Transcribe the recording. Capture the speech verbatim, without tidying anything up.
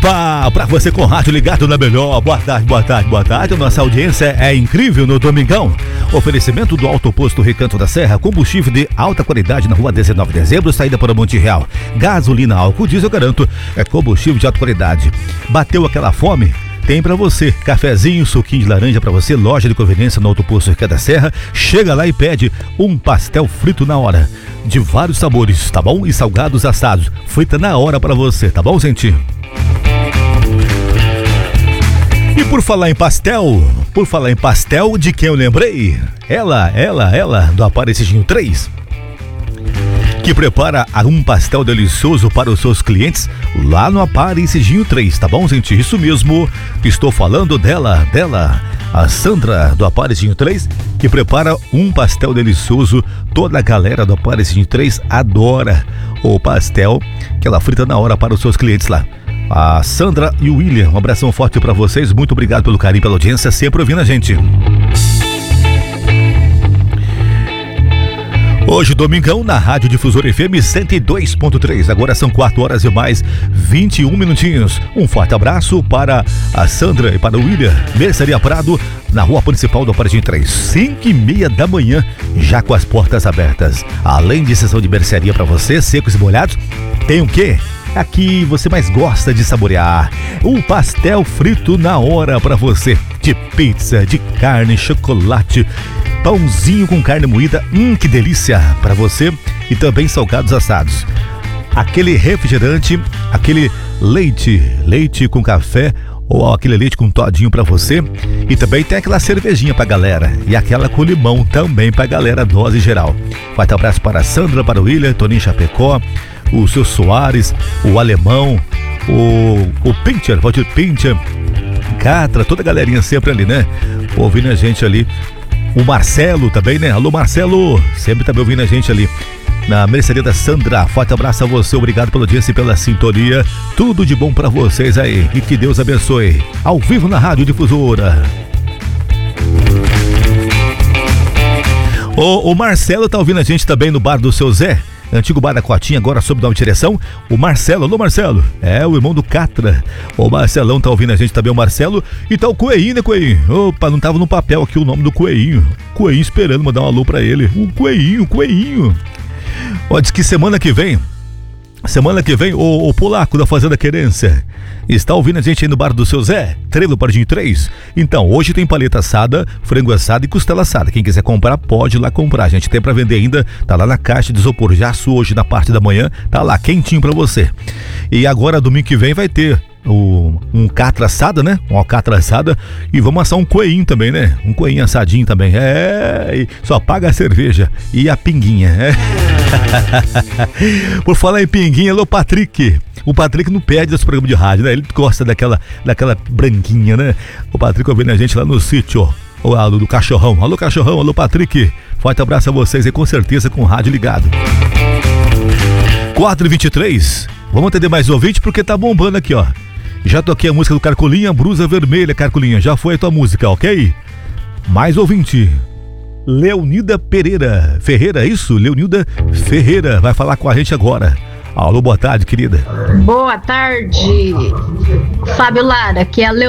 Opa, pra você com rádio ligado na melhor. Boa tarde, boa tarde, boa tarde. Nossa audiência é incrível no Domingão. Oferecimento do Alto Posto Recanto da Serra, combustível de alta qualidade na rua dezenove de dezembro, saída para Monte Real. Gasolina, álcool diesel, garanto, é combustível de alta qualidade. Bateu aquela fome? Tem pra você, cafezinho, suquinho de laranja pra você, loja de conveniência no Alto Posto Recanto da Serra. Chega lá e pede um pastel frito na hora, de vários sabores, tá bom? E salgados assados, frita na hora pra você, tá bom, gente? E por falar em pastel, por falar em pastel, de quem eu lembrei? Ela, ela, ela, do Aparecidinho três, que prepara um pastel delicioso para os seus clientes lá no Aparecidinho três, tá bom, gente? Isso mesmo, estou falando dela, dela, a Sandra do Aparecidinho três, que prepara um pastel delicioso. Toda a galera do Aparecidinho três adora o pastel que ela frita na hora para os seus clientes lá. A Sandra e o William, um abração forte para vocês, muito obrigado pelo carinho, pela audiência, sempre ouvindo a gente. Hoje, domingão, na Rádio Difusora F M cento e dois ponto três. Agora são quatro horas e mais vinte e um minutinhos. Um forte abraço para a Sandra e para o William. Mercearia Prado, na rua principal do Aparecidinho três. cinco e meia da manhã, já com as portas abertas. Além de sessão de mercearia para você, secos e molhados, tem o quê? Aqui você mais gosta de saborear um pastel frito na hora para você, de pizza, de carne, chocolate, pãozinho com carne moída, hum, que delícia para você, e também salgados assados. Aquele refrigerante, aquele leite, leite com café, ou aquele leite com todinho pra você. E também tem aquela cervejinha pra galera. E aquela com limão também pra galera, dose geral. Forte abraço para a Sandra, para o William, Toninho Chapecó, o seu Soares, o Alemão, o, o Pincher, Valdir Pincher, Catra, toda a galerinha sempre ali, né? Ouvindo a gente ali. O Marcelo também, né? Alô, Marcelo, sempre também ouvindo a gente ali na mercearia da Sandra. Forte abraço a você, obrigado pela audiência e pela sintonia. Tudo de bom pra vocês aí e que Deus abençoe. Ao vivo na Rádio Difusora. O, o Marcelo tá ouvindo a gente também no bar do seu Zé, antigo bar da Cotinha, agora sob nova direção. O Marcelo, alô Marcelo, é o irmão do Catra. O Marcelão tá ouvindo a gente também, o Marcelo. E tá o Coelhinho, né, Coelhinho? Opa, não tava no papel aqui o nome do Coelhinho. Coelhinho esperando mandar um alô pra ele. O Coelhinho, Coelhinho. Ó, diz que semana que vem, semana que vem, o, o Polaco da Fazenda Querência está ouvindo a gente aí no bar do seu Zé, Trevo Pardinho três. Então, hoje tem paleta assada, frango assado e costela assada. Quem quiser comprar, pode ir lá comprar. A gente tem pra vender ainda, tá lá na caixa de isopor. Já assou hoje na parte da manhã, tá lá quentinho pra você. E agora, domingo que vem, vai ter o, um catra assada, né? Uma catra assada. E vamos assar um coelhinho também, né? Um coelhinho assadinho também. É, só paga a cerveja e a pinguinha. É. Por falar em pinguinha, alô Patrick. O Patrick não perde desse programa de rádio, né? Ele gosta daquela, daquela branquinha, né? O Patrick ouvindo a gente lá no sítio, o alô do Cachorrão. Alô Cachorrão, alô Patrick. Forte abraço a vocês aí, com certeza, com o rádio ligado. quatro e vinte e três. Vamos atender mais ouvinte porque tá bombando aqui, ó. Já toquei a música do Carcolinha, Brusa Vermelha, Carcolinha. Já foi a tua música, ok? Mais ouvinte. Leonilda Pereira Ferreira, isso? Leonilda Ferreira vai falar com a gente agora. Alô, boa tarde, querida. Boa tarde, Fábio Lara, aqui é a Leonilda.